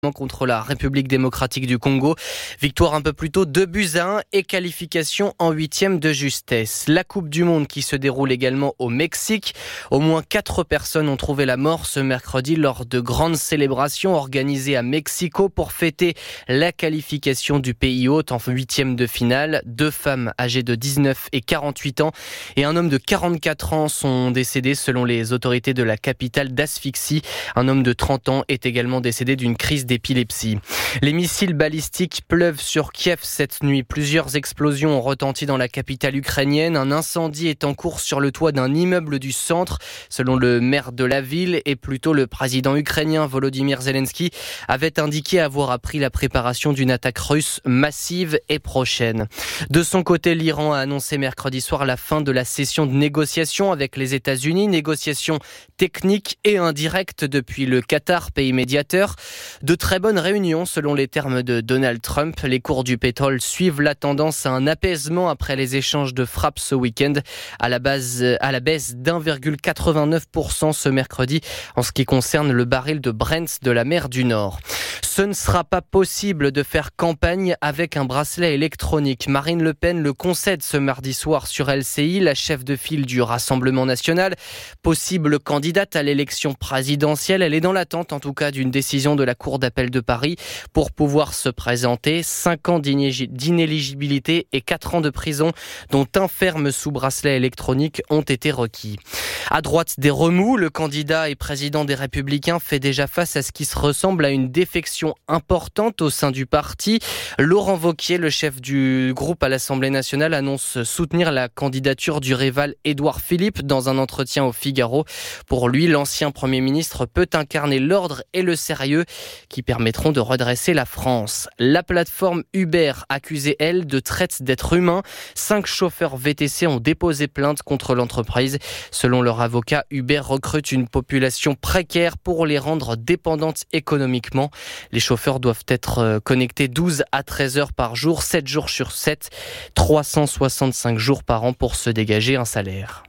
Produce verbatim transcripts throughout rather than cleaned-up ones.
contre la République démocratique du Congo. Victoire un peu plus tôt, deux buts à un et qualification en huitième de justesse. La Coupe du Monde qui se déroule également au Mexique. Au moins quatre personnes ont trouvé la mort ce mercredi lors de grandes célébrations organisées à Mexico pour fêter la qualification du pays hôte en huitième de finale. Deux femmes âgées de dix-neuf et quarante-huit ans et un homme de quarante-quatre ans sont décédés selon les autorités de la capitale d'asphyxie. Un homme de trente ans est également décédé d'une crise d'épilepsie. Les missiles balistiques pleuvent sur Kiev cette nuit. Plusieurs explosions ont retenti dans la capitale ukrainienne. Un incendie est en cours sur le toit d'un immeuble du centre, selon le maire de la ville. Et plus tôt, le président ukrainien Volodymyr Zelensky avait indiqué avoir appris la préparation d'une attaque russe massive et prochaine. De son côté, l'Iran a annoncé mercredi soir la fin de la session de négociations avec les États-Unis. Négociations techniques et indirectes depuis le Qatar, pays médiateur. De très bonnes réunions selon les termes de Donald Trump. Les cours du pétrole suivent la tendance à un apaisement après les échanges de frappes ce week-end à la base, à la baisse d'un virgule quatre-vingt-neuf pour cent ce mercredi en ce qui concerne le baril de Brent de la mer du Nord. Ce ne sera pas possible de faire campagne avec un bracelet électronique. Marine Le Pen le concède ce mardi soir sur L C I, la chef de file du Rassemblement national. Possible candidate à l'élection présidentielle, elle est dans l'attente en tout cas d'une décision de la Cour d'appel de Paris pour pouvoir se présenter. Cinq ans d'inéligibilité et quatre ans de prison, dont un ferme sous bracelet électronique, ont été requis. À droite des remous, le candidat et président des Républicains fait déjà face à ce qui se ressemble à une défection importante au sein du parti. Laurent Wauquiez, le chef du groupe à l'Assemblée nationale, annonce soutenir la candidature du rival Édouard Philippe dans un entretien au Figaro. Pour lui, l'ancien Premier ministre peut incarner l'ordre et le sérieux qui permettront de redresser la France. La plateforme Uber, accusée, elle, de traite d'êtres humains. Cinq chauffeurs V T C ont déposé plainte contre l'entreprise. Selon leur avocat, Uber recrute une population précaire pour les rendre dépendantes économiquement. Les chauffeurs doivent être connectés douze à treize heures par jour, sept jours sur sept, trois cent soixante-cinq jours par an pour se dégager un salaire.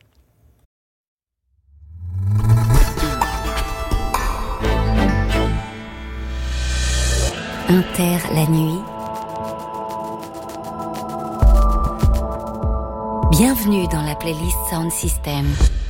Inter la nuit. Bienvenue dans la playlist Sound System.